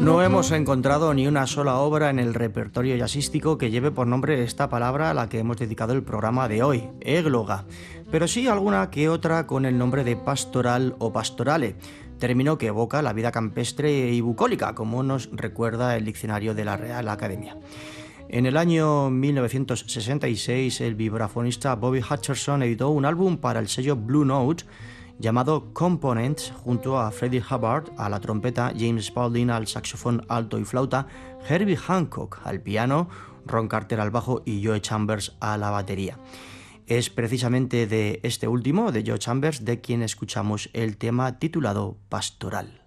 No hemos encontrado ni una sola obra en el repertorio jazzístico que lleve por nombre esta palabra a la que hemos dedicado el programa de hoy, égloga, pero sí alguna que otra con el nombre de pastoral o pastorale, término que evoca la vida campestre y bucólica, como nos recuerda el diccionario de la Real Academia. En el año 1966, el vibrafonista Bobby Hutcherson editó un álbum para el sello Blue Note llamado Components, junto a Freddie Hubbard a la trompeta, James Spaulding al saxofón alto y flauta, Herbie Hancock al piano, Ron Carter al bajo y Joe Chambers a la batería. Es precisamente de este último, de Joe Chambers, de quien escuchamos el tema titulado Pastoral.